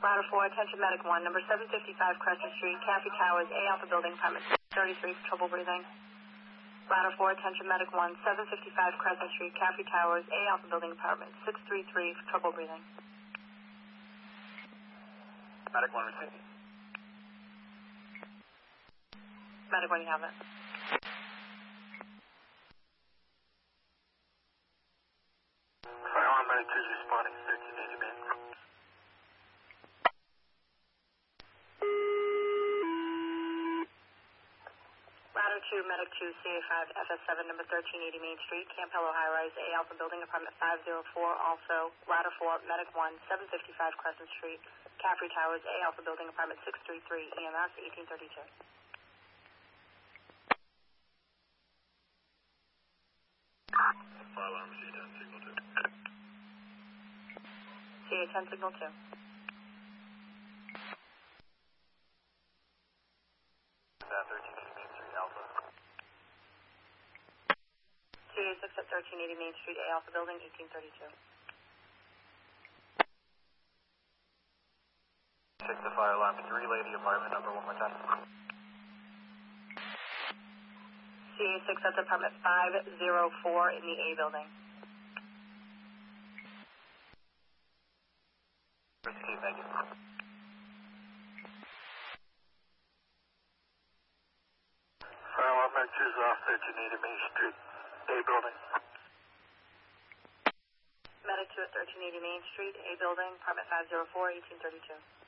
Ladder 4, attention medic 1, number 755 Crescent Street, Caffey Towers, A Alpha Building, apartment 33 for trouble breathing. Ladder 4, attention medic 1, 755 Crescent Street, Caffey Towers, A Alpha Building, apartment 633 for trouble breathing. Medic 1 received. Medic 1, you have it. Fire alarm medic 2 is responding, 1380 Main. Ladder 2, medic 2, CA5, FS7, number 1380 Main Street, Campello High Rise, A Alpha Building, apartment 504, also Ladder 4, medic 1, 755 Crescent Street, Caffrey Towers, A Alpha Building, apartment 633, EMS 1832. Fire alarm C10, signal 2. CA10, signal 2. That 1380 Main Street, Alpha. CA6 at 1380 Main Street, A Alpha Building, 1832. Take the fire alarm to relay the apartment number one more time. CA6 at apartment 504 in the A building. Received, thank you. Fire alarm medic 2 is off 1380 Main Street, A building. Medic 2 at 1380 Main Street, A building, apartment 504, 1832.